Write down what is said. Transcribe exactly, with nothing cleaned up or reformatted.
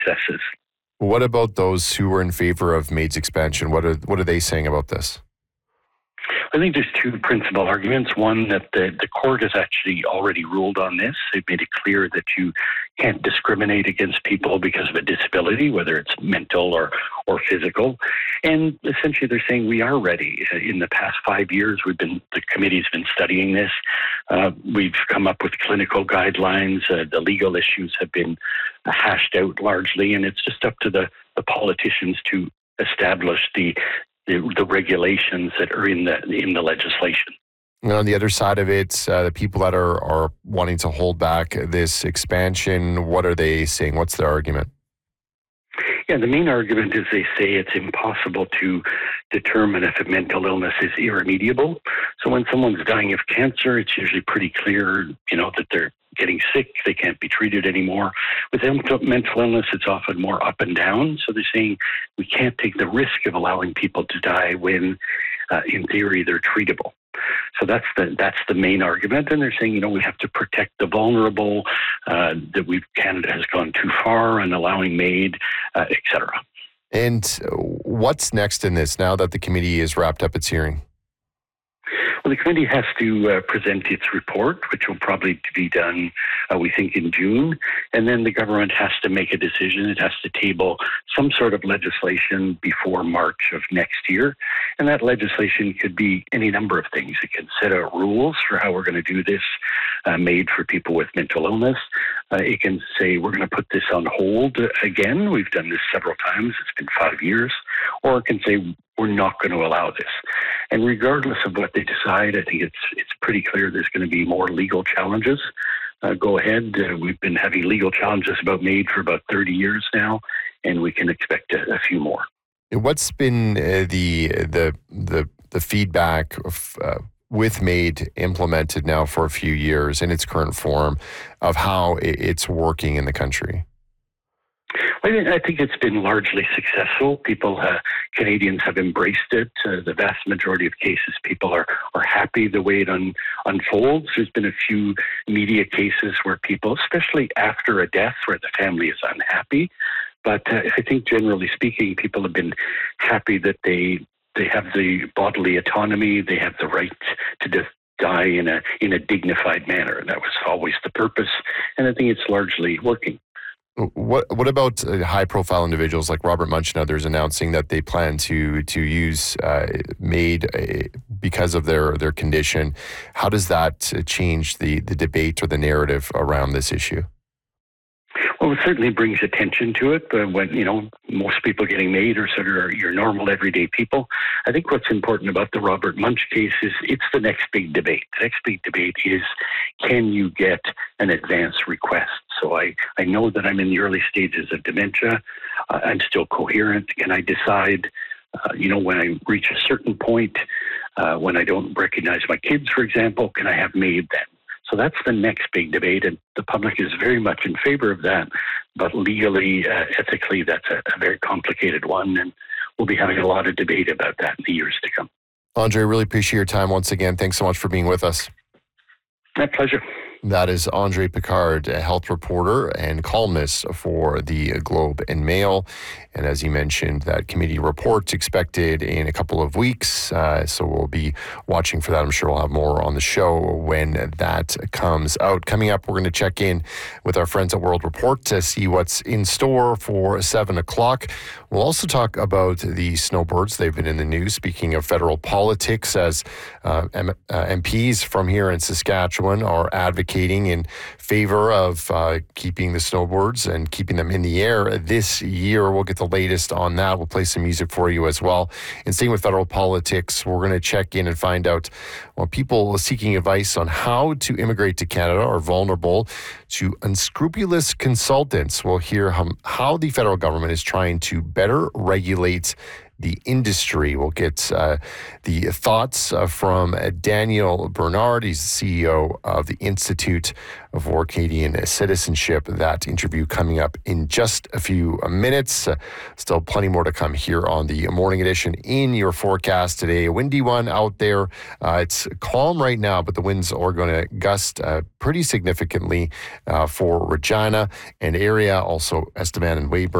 successes. What about those who are in favor of MAID's expansion? What are what are they saying about this? I think there's two principal arguments. One, that the, the court has actually already ruled on this. They've made it clear that you can't discriminate against people because of a disability, whether it's mental or, or physical. And essentially they're saying we are ready. In the past five years, we've been, the committee's been studying this. Uh, we've come up with clinical guidelines. Uh, the legal issues have been hashed out largely, and it's just up to the, the politicians to establish the The, the regulations that are in the in the legislation. And on the other side of it, uh, the people that are, are wanting to hold back this expansion, what are they saying? What's their argument? Yeah, the main argument is they say it's impossible to determine if a mental illness is irremediable. So when someone's dying of cancer, it's usually pretty clear, you know, that they're getting sick, they can't be treated anymore. With mental illness, it's often more up and down. So they're saying we can't take the risk of allowing people to die when, uh, in theory, they're treatable. So that's the that's the main argument, and they're saying, you know, we have to protect the vulnerable. Uh, that we Canada has gone too far in allowing MAID, uh, et cetera. And what's next in this now that the committee has wrapped up its hearing? Well, the committee has to uh, present its report, which will probably be done, uh, we think, in June. And then the government has to make a decision. It has to table some sort of legislation before March of next year. And that legislation could be any number of things. It can set out rules for how we're going to do this, uh, MAID for people with mental illness. Uh, it can say we're going to put this on hold again. We've done this several times. It's been five years. Or it can say we're not going to allow this. And regardless of what they decide, I think it's it's pretty clear there's going to be more legal challenges. Uh, go ahead. Uh, we've been having legal challenges about MAID for about thirty years now, and we can expect a, a few more. What's been uh, the the the the feedback of, uh, with MAID implemented now for a few years in its current form of how it's working in the country? I think it's been largely successful. People, uh, Canadians have embraced it. Uh, the vast majority of cases, people are, are happy the way it un, unfolds. There's been a few media cases where people, especially after a death, where the family is unhappy. But uh, I think generally speaking, people have been happy that they they have the bodily autonomy, they have the right to de- die in a in a dignified manner. And that was always the purpose. And I think it's largely working. What what about uh, high-profile individuals like Robert Munsch and others announcing that they plan to to use uh, MAID uh, because of their their condition? How does that change the the debate or the narrative around this issue? Well, it certainly brings attention to it. But when, you know, most people getting MAID are sort of your normal everyday people. I think what's important about the Robert Munsch case is it's the next big debate. The next big debate is, can you get an advance request? So I, I know that I'm in the early stages of dementia. Uh, I'm still coherent. Can I decide, uh, you know, when I reach a certain point, uh, when I don't recognize my kids, for example, can I have MAID then? So that's the next big debate, and the public is very much in favor of that. But legally, uh, ethically, that's a, a very complicated one, and we'll be having a lot of debate about that in the years to come. Andre, really appreciate your time once again. Thanks so much for being with us. My pleasure. That is Andre Picard, a health reporter and columnist for the Globe and Mail. And as you mentioned, that committee report expected in a couple of weeks. Uh, so we'll be watching for that. I'm sure we'll have more on the show when that comes out. Coming up, we're going to check in with our friends at World Report to see what's in store for seven o'clock. We'll also talk about the snowbirds. They've been in the news. Speaking of federal politics, as uh, M- uh, M Ps from here in Saskatchewan are advocating in favor of uh, keeping the snowbirds and keeping them in the air this year. We'll get the latest on that. We'll play some music for you as well. And staying with federal politics, we're going to check in and find out, well, people seeking advice on how to immigrate to Canada are vulnerable to unscrupulous consultants. We'll hear how, how the federal government is trying to better regulate the industry. We'll get uh, the thoughts uh, from uh, Daniel Bernard. He's the C E O of the Institute for Canadian Citizenship. That interview coming up in just a few minutes. Uh, still plenty more to come here on the Morning Edition. In your forecast today, a windy one out there. Uh, it's calm right now, but the winds are going to gust uh, pretty significantly uh, for Regina and area, also Estevan and Weyburn.